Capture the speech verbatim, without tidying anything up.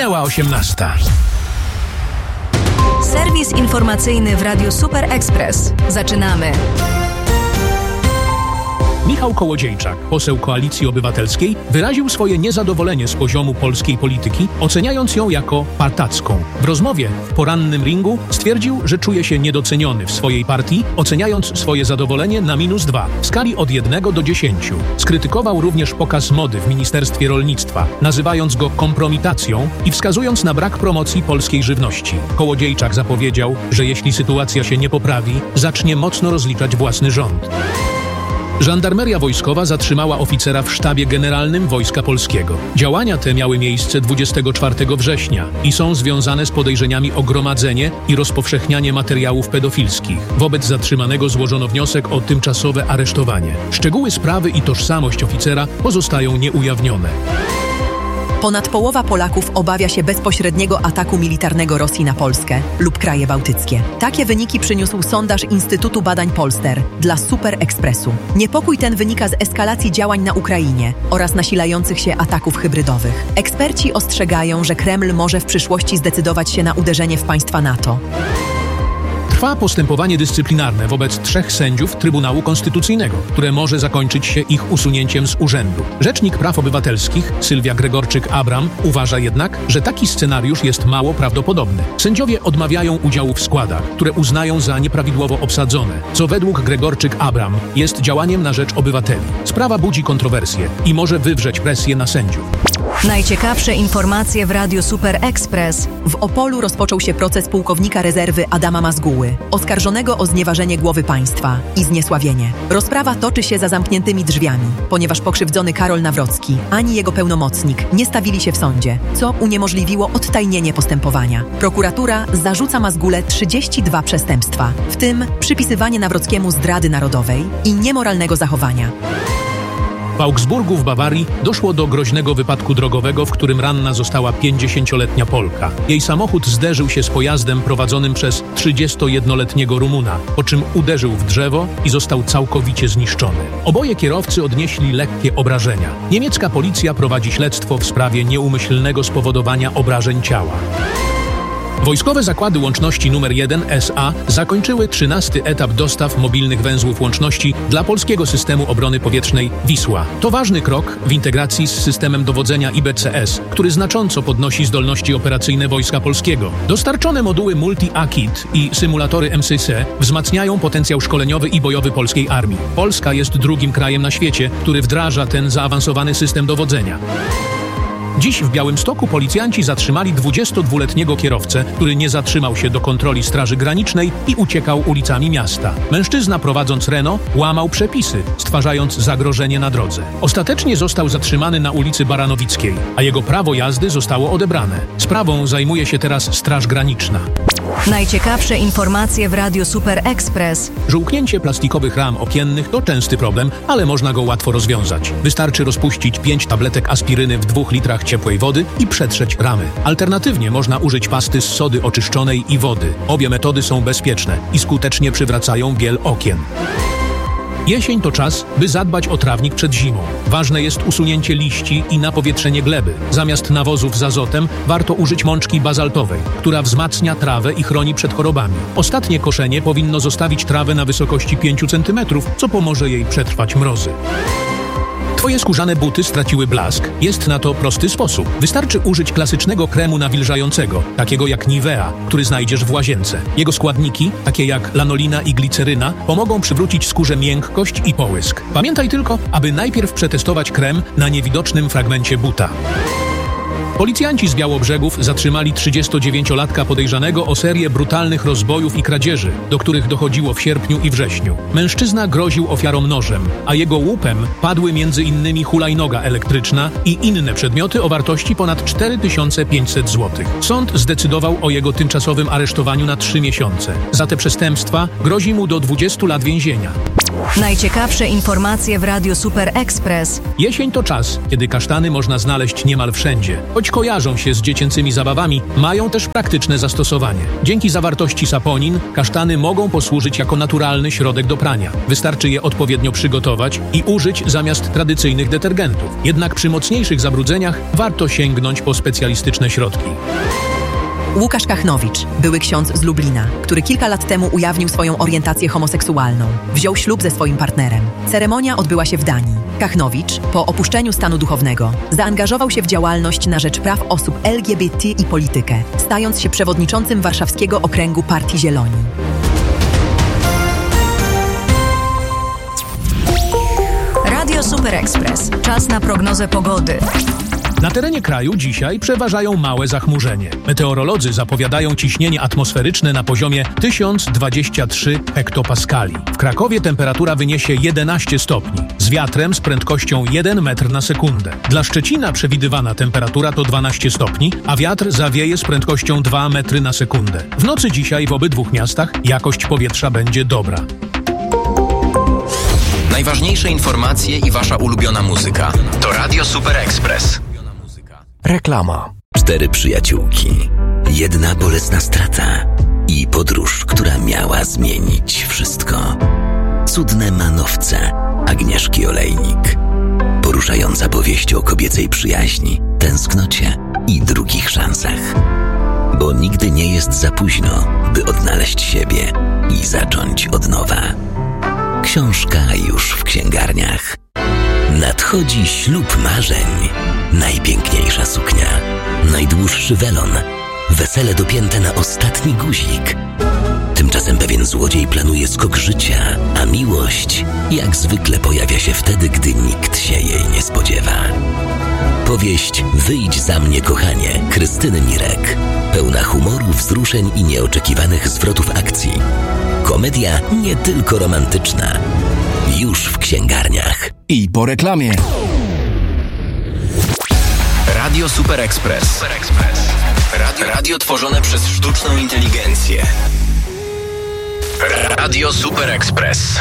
Minęła osiemnasta. Serwis informacyjny w Radiu Super Express. Zaczynamy. Michał Kołodziejczak, poseł Koalicji Obywatelskiej, wyraził swoje niezadowolenie z poziomu polskiej polityki, oceniając ją jako partacką. W rozmowie w porannym ringu stwierdził, że czuje się niedoceniony w swojej partii, oceniając swoje zadowolenie na minus dwa, w skali od jednego do dziesięciu. Skrytykował również pokaz mody w Ministerstwie Rolnictwa, nazywając go kompromitacją i wskazując na brak promocji polskiej żywności. Kołodziejczak zapowiedział, że jeśli sytuacja się nie poprawi, zacznie mocno rozliczać własny rząd. Żandarmeria wojskowa zatrzymała oficera w sztabie generalnym Wojska Polskiego. Działania te miały miejsce dwudziestego czwartego września i są związane z podejrzeniami o gromadzenie i rozpowszechnianie materiałów pedofilskich. Wobec zatrzymanego złożono wniosek o tymczasowe aresztowanie. Szczegóły sprawy i tożsamość oficera pozostają nieujawnione. Ponad połowa Polaków obawia się bezpośredniego ataku militarnego Rosji na Polskę lub kraje bałtyckie. Takie wyniki przyniósł sondaż Instytutu Badań Polster dla Super Expressu. Niepokój ten wynika z eskalacji działań na Ukrainie oraz nasilających się ataków hybrydowych. Eksperci ostrzegają, że Kreml może w przyszłości zdecydować się na uderzenie w państwa NATO. Trwa postępowanie dyscyplinarne wobec trzech sędziów Trybunału Konstytucyjnego, które może zakończyć się ich usunięciem z urzędu. Rzecznik Praw Obywatelskich Sylwia Gregorczyk-Abram uważa jednak, że taki scenariusz jest mało prawdopodobny. Sędziowie odmawiają udziału w składach, które uznają za nieprawidłowo obsadzone, co według Gregorczyk-Abram jest działaniem na rzecz obywateli. Sprawa budzi kontrowersje i może wywrzeć presję na sędziów. Najciekawsze informacje w Radiu Super Express. W Opolu rozpoczął się proces pułkownika rezerwy Adama Mazguły, oskarżonego o znieważenie głowy państwa i zniesławienie. Rozprawa toczy się za zamkniętymi drzwiami, ponieważ pokrzywdzony Karol Nawrocki ani jego pełnomocnik nie stawili się w sądzie, co uniemożliwiło odtajnienie postępowania. Prokuratura zarzuca Mazgule trzydzieści dwa przestępstwa, w tym przypisywanie Nawrockiemu zdrady narodowej i niemoralnego zachowania. W Augsburgu w Bawarii doszło do groźnego wypadku drogowego, w którym ranna została pięćdziesięcioletnia Polka. Jej samochód zderzył się z pojazdem prowadzonym przez trzydziestojednoletniego Rumuna, po czym uderzył w drzewo i został całkowicie zniszczony. Oboje kierowcy odnieśli lekkie obrażenia. Niemiecka policja prowadzi śledztwo w sprawie nieumyślnego spowodowania obrażeń ciała. Wojskowe Zakłady Łączności numer jeden S A zakończyły trzynasty etap dostaw mobilnych węzłów łączności dla polskiego systemu obrony powietrznej Wisła. To ważny krok w integracji z systemem dowodzenia I B C S, który znacząco podnosi zdolności operacyjne Wojska Polskiego. Dostarczone moduły Multi-A-Kit i symulatory M S Y wzmacniają potencjał szkoleniowy i bojowy polskiej armii. Polska jest drugim krajem na świecie, który wdraża ten zaawansowany system dowodzenia. Dziś w Białymstoku policjanci zatrzymali dwudziestodwuletniego kierowcę, który nie zatrzymał się do kontroli Straży Granicznej i uciekał ulicami miasta. Mężczyzna, prowadząc Renault, łamał przepisy, stwarzając zagrożenie na drodze. Ostatecznie został zatrzymany na ulicy Baranowickiej, a jego prawo jazdy zostało odebrane. Sprawą zajmuje się teraz Straż Graniczna. Najciekawsze informacje w Radiu Super Express. Żółknięcie plastikowych ram okiennych to częsty problem, ale można go łatwo rozwiązać. Wystarczy rozpuścić pięć tabletek aspiryny w dwóch litrach ciepłej wody i przetrzeć ramy. Alternatywnie można użyć pasty z sody oczyszczonej i wody. Obie metody są bezpieczne i skutecznie przywracają biel okien. Jesień to czas, by zadbać o trawnik przed zimą. Ważne jest usunięcie liści i napowietrzenie gleby. Zamiast nawozów z azotem warto użyć mączki bazaltowej, która wzmacnia trawę i chroni przed chorobami. Ostatnie koszenie powinno zostawić trawę na wysokości pięciu centymetrów, co pomoże jej przetrwać mrozy. Twoje skórzane buty straciły blask? Jest na to prosty sposób. Wystarczy użyć klasycznego kremu nawilżającego, takiego jak Nivea, który znajdziesz w łazience. Jego składniki, takie jak lanolina i gliceryna, pomogą przywrócić skórze miękkość i połysk. Pamiętaj tylko, aby najpierw przetestować krem na niewidocznym fragmencie buta. Policjanci z Białobrzegów zatrzymali trzydziestodziewięciolatka podejrzanego o serię brutalnych rozbojów i kradzieży, do których dochodziło w sierpniu i wrześniu. Mężczyzna groził ofiarom nożem, a jego łupem padły między innymi hulajnoga elektryczna i inne przedmioty o wartości ponad cztery tysiące pięćset złotych. Sąd zdecydował o jego tymczasowym aresztowaniu na trzy miesiące. Za te przestępstwa grozi mu do dwudziestu lat więzienia. Najciekawsze informacje w Radiu Super Express. Jesień to czas, kiedy kasztany można znaleźć niemal wszędzie. Choć kojarzą się z dziecięcymi zabawami, mają też praktyczne zastosowanie. Dzięki zawartości saponin kasztany mogą posłużyć jako naturalny środek do prania. Wystarczy je odpowiednio przygotować i użyć zamiast tradycyjnych detergentów. Jednak przy mocniejszych zabrudzeniach warto sięgnąć po specjalistyczne środki. Łukasz Kachnowicz, były ksiądz z Lublina, który kilka lat temu ujawnił swoją orientację homoseksualną. Wziął ślub ze swoim partnerem. Ceremonia odbyła się w Danii. Kachnowicz, po opuszczeniu stanu duchownego, zaangażował się w działalność na rzecz praw osób L G B T i politykę, stając się przewodniczącym warszawskiego okręgu Partii Zieloni. Radio Super Express. Czas na prognozę pogody. Na terenie kraju dzisiaj przeważają małe zachmurzenie. Meteorolodzy zapowiadają ciśnienie atmosferyczne na poziomie tysiąc dwadzieścia trzy hektopaskali. W Krakowie temperatura wyniesie jedenaście stopni, z wiatrem z prędkością jeden metr na sekundę. Dla Szczecina przewidywana temperatura to dwanaście stopni, a wiatr zawieje z prędkością dwa metry na sekundę. W nocy dzisiaj w obydwu miastach jakość powietrza będzie dobra. Najważniejsze informacje i wasza ulubiona muzyka to Radio Super Express. Reklama. Cztery przyjaciółki, jedna bolesna strata i podróż, która miała zmienić wszystko. Cudne manowce Agnieszki Olejnik. Poruszająca powieść o kobiecej przyjaźni, tęsknocie i drugich szansach. Bo nigdy nie jest za późno, by odnaleźć siebie i zacząć od nowa. Książka już w księgarniach. Nadchodzi ślub marzeń. Najpiękniejsza suknia, najdłuższy welon, wesele dopięte na ostatni guzik. Tymczasem pewien złodziej planuje skok życia, a miłość jak zwykle pojawia się wtedy, gdy nikt się jej nie spodziewa. Powieść Wyjdź za mnie, kochanie, Krystyny Mirek. Pełna humoru, wzruszeń i nieoczekiwanych zwrotów akcji. Komedia nie tylko romantyczna. Już w księgarniach. I po reklamie. Radio Super Express. Super Express. Radio, radio tworzone przez sztuczną inteligencję. Radio Super Express.